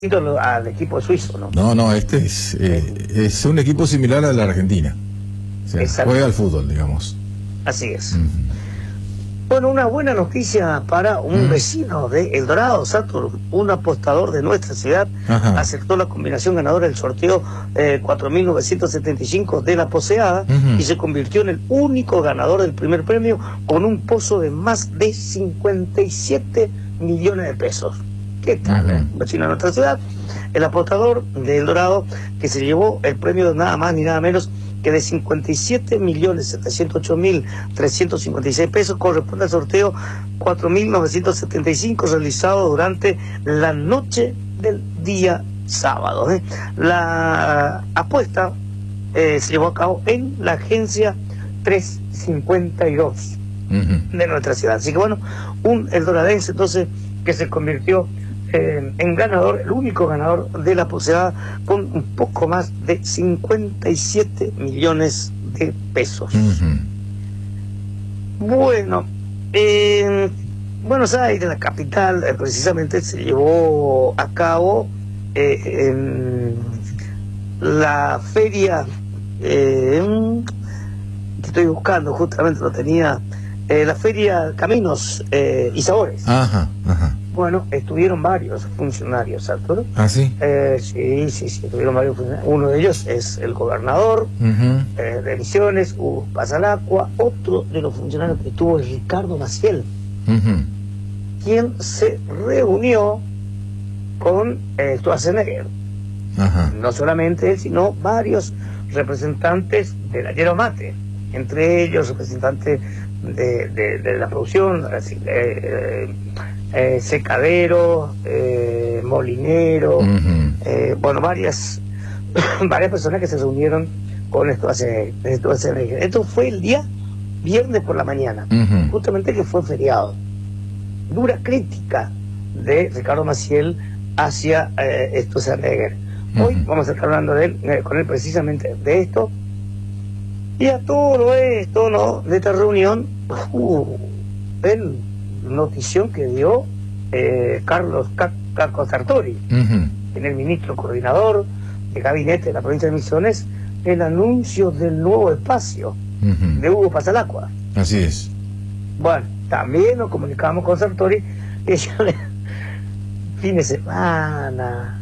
al equipo suizo, ¿no? No, este es un equipo similar a la Argentina. O sea, juega al fútbol, digamos. Así es. Bueno, una buena noticia para un vecino de El Dorado, Saturn, un apostador de nuestra ciudad, aceptó la combinación ganadora del sorteo 4.975 de la Poseada y se convirtió en el único ganador del primer premio con un pozo de más de 57 millones de pesos. ¿Qué tal? Un vecino de nuestra ciudad, el apostador de El Dorado, que se llevó el premio de nada más ni nada menos que de 57.708.356 pesos, corresponde al sorteo 4.975 realizado durante la noche del día sábado. La apuesta se llevó a cabo en la agencia 352 de nuestra ciudad. Así que bueno, un eldoradense entonces que se convirtió en ganador, el único ganador de la Poseada, con un poco más de 57 millones de pesos. Bueno, en Buenos Aires, la capital, precisamente se llevó a cabo la feria que estoy buscando, justamente lo tenía, la feria Caminos y Sabores. Bueno, estuvieron varios funcionarios, Arturo. ¿Ah, sí? Sí, estuvieron varios funcionarios. Uno de ellos es el gobernador de Misiones, Hugo Pasalacqua. Otro de los funcionarios que estuvo es Ricardo Maciel, quien se reunió con Schwarzenegger. No solamente él, sino varios representantes de la yerba mate, entre ellos representantes de la producción, secadero, molinero, bueno, varias personas que se reunieron con Schwarzenegger. Esto fue el día viernes por la mañana, justamente que fue feriado. Dura crítica de Ricardo Maciel hacia Schwarzenegger. Hoy vamos a estar hablando con él precisamente de esto. Y a todo esto, ¿no?, de esta reunión, el notición que dio Carlos Caco Sartori, en el ministro coordinador de gabinete de la provincia de Misiones, el anuncio del nuevo espacio de Hugo Pasalacqua. Así es. Bueno, también nos comunicamos con Sartori, que ya fin de semana,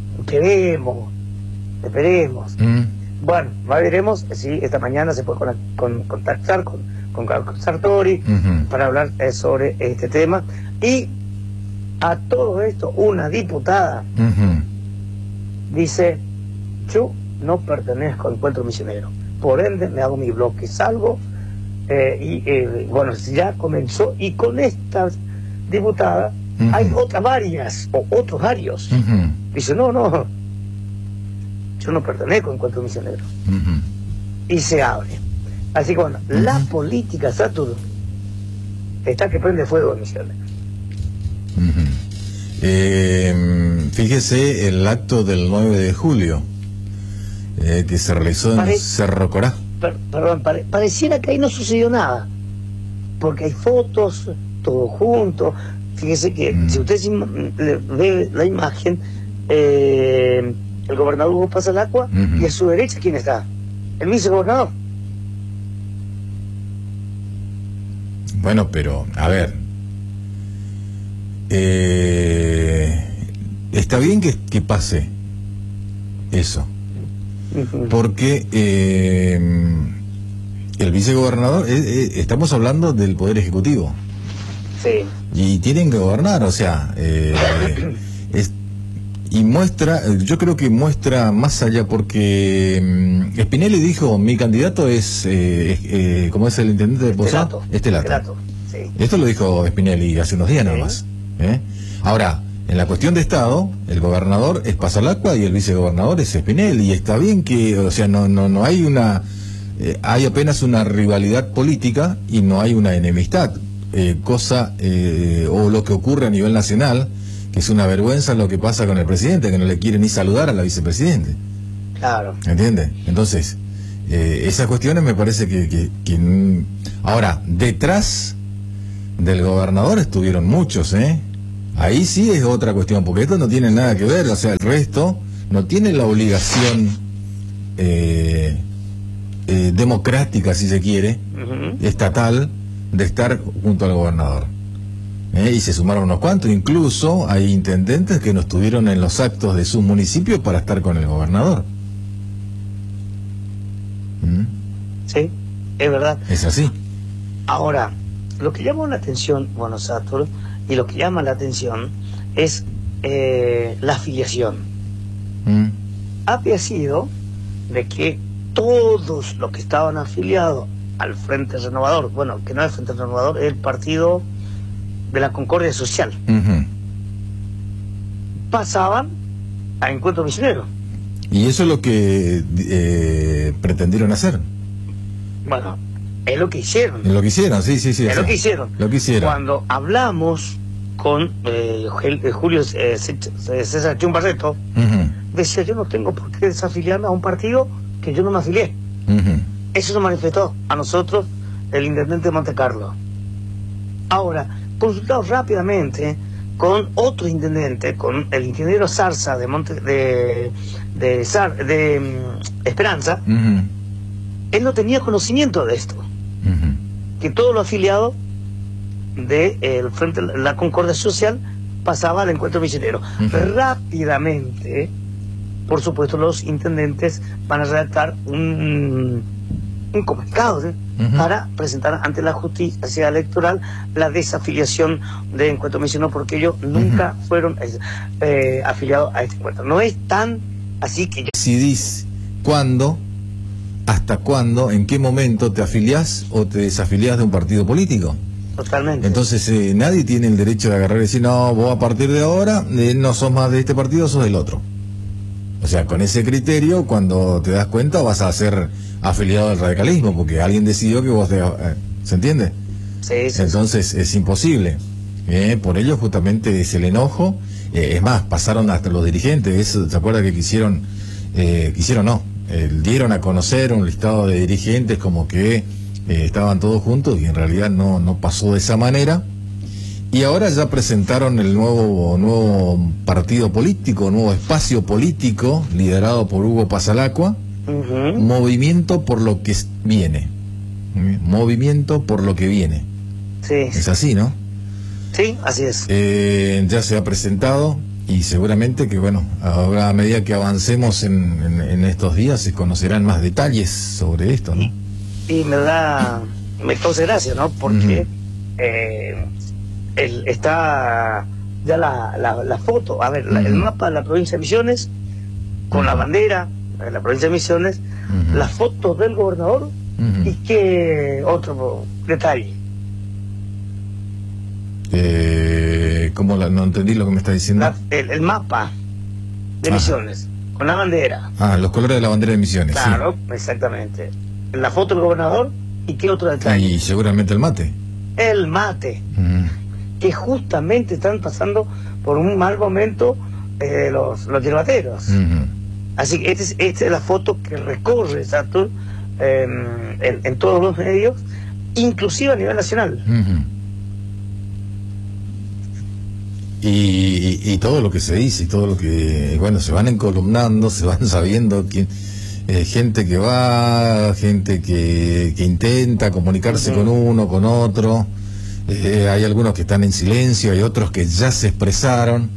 esperemos. Bueno, veremos si esta mañana se puede contactar con Carlos Sartori para hablar sobre este tema. Y a todo esto, una diputada dice: yo no pertenezco al encuentro misionero, por ende me hago mi bloque, salgo, bueno, ya comenzó. Y con esta diputada hay otros varios. Dice: no, yo no pertenezco al encuentro misionero. Y se abre. Así que bueno, la política, Saturno, está que prende fuego en Misiones. Fíjese el acto del 9 de julio que se realizó en Cerro Corá. Perdón, pareciera que ahí no sucedió nada, porque hay fotos, todo junto. Fíjese que si usted ve la imagen, el gobernador Hugo Pasalacqua, y a su derecha, ¿quién está? El vicegobernador. Bueno, pero, a ver, está bien que pase eso, porque el vicegobernador, estamos hablando del Poder Ejecutivo. Sí. Y tienen que gobernar, o sea, y muestra, yo creo que muestra más allá, porque Spinelli dijo: mi candidato es, ¿cómo es el intendente de Posadas? Estelato. Sí. Esto lo dijo Spinelli hace unos días nada más. Ahora, en la cuestión de Estado, el gobernador es Pasalacqua y el vicegobernador es Spinelli, y está bien que, o sea, no hay una, hay apenas una rivalidad política y no hay una enemistad, o lo que ocurre a nivel nacional, que es una vergüenza lo que pasa con el presidente, que no le quiere ni saludar a la vicepresidente. Claro. ¿Entiende? Entonces, esas cuestiones me parece que ahora, detrás del gobernador estuvieron muchos, Ahí sí es otra cuestión, porque esto no tiene nada que ver, o sea, el resto no tiene la obligación democrática, si se quiere, estatal, de estar junto al gobernador. Y se sumaron unos cuantos, incluso hay intendentes que no estuvieron en los actos de sus municipios para estar con el gobernador. Sí, es verdad. Es así. Ahora, lo que llama la atención, bueno, Satur, y lo que llama la atención es la afiliación. Había sido de que todos los que estaban afiliados al Frente Renovador, bueno, que no es el Frente Renovador, es el Partido de la Concordia Social, pasaban a Encuentro Misionero. Y eso es lo que pretendieron hacer. Bueno, es lo que hicieron. Es lo que hicieron, sí. Es lo que hicieron. Lo que hicieron. Cuando hablamos con Julio César Chumbarreto, decía, yo no tengo por qué desafiliarme a un partido que yo no me afilié. Eso nos manifestó a nosotros el intendente de Monte Carlo. Ahora, consultado rápidamente con otro intendente, con el ingeniero Zarza de Esperanza, él no tenía conocimiento de esto, que todos los afiliados del Frente de la Concordia Social pasaba al Encuentro Misionero. Rápidamente, por supuesto, los intendentes van a redactar un comunicado para presentar ante la justicia electoral la desafiliación de Encuentro Misionero, porque ellos nunca fueron afiliados a este encuentro. No es tan así que... Decidís cuándo, hasta cuándo, en qué momento te afiliás o te desafiliás de un partido político. Totalmente. Entonces nadie tiene el derecho de agarrar y decir, no, vos a partir de ahora no sos más de este partido, sos del otro. O sea, con ese criterio, cuando te das cuenta, vas a ser afiliado al radicalismo, porque alguien decidió que vos ¿se entiende? Sí. Entonces es imposible. Por ello justamente es el enojo. Es más, pasaron hasta los dirigentes. ¿Se acuerda que dieron a conocer un listado de dirigentes como que estaban todos juntos, y en realidad no pasó de esa manera? Y ahora ya presentaron el nuevo partido político, nuevo espacio político, liderado por Hugo Pasalacqua, Movimiento por lo que viene. Movimiento por lo que viene. Sí. Es así, ¿no? Sí, así es. Ya se ha presentado, y seguramente que, bueno, ahora a medida que avancemos en estos días se conocerán más detalles sobre esto, ¿no? Y me causa gracia, ¿no? Porque está ya la foto, a ver, el mapa de la provincia de Misiones, con la bandera de la provincia de Misiones, las fotos del gobernador, y qué otro detalle. ¿Cómo no entendí lo que me está diciendo? El mapa de Misiones, con la bandera. Los colores de la bandera de Misiones. Claro, sí. Exactamente. La foto del gobernador, y qué otro detalle. Y seguramente el mate. El mate. Que justamente están pasando por un mal momento los yerbateros. Así que esta es la foto que recorre Satur en todos los medios, inclusive a nivel nacional. Y todo lo que se dice, y todo lo que, bueno, se van encolumnando, se van sabiendo quién, gente que va, gente que intenta comunicarse con uno, con otro. Hay algunos que están en silencio, hay otros que ya se expresaron,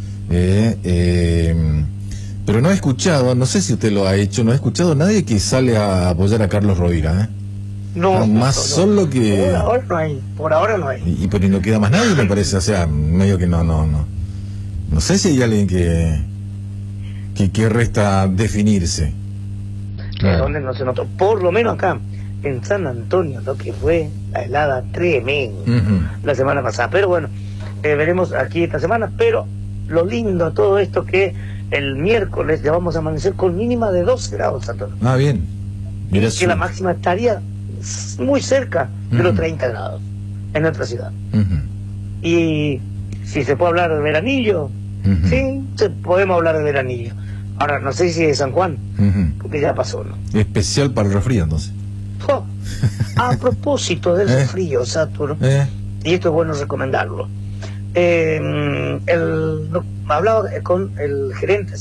pero no he escuchado, no sé si usted lo ha hecho, no he escuchado a nadie que sale a apoyar a Carlos Rovira, No, más solo que... Por ahora no hay. Pero no queda más nadie, me parece, o sea, medio que no sé si hay alguien que resta definirse. Claro. Donde no se notó, por lo menos acá en San Antonio, lo que fue la helada tremenda la semana pasada. Pero bueno, veremos aquí esta semana. Pero lo lindo de todo esto que el miércoles ya vamos a amanecer con mínima de 12 grados, Antonio. Bien. Mira, que la máxima estaría muy cerca de los 30 grados en nuestra ciudad. Y si se puede hablar de veranillo, sí, podemos hablar de veranillo. Ahora, no sé si de San Juan, porque ya pasó, ¿no? Especial para el resfrío, entonces. A propósito del frío, Saturno, y esto es bueno recomendarlo, hablaba con el gerente